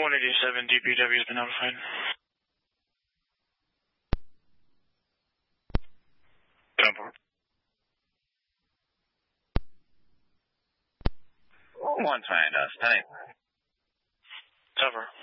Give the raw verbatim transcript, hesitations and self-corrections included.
one eighty-seven, D P W has been notified. Cover. One find us, type. Cover.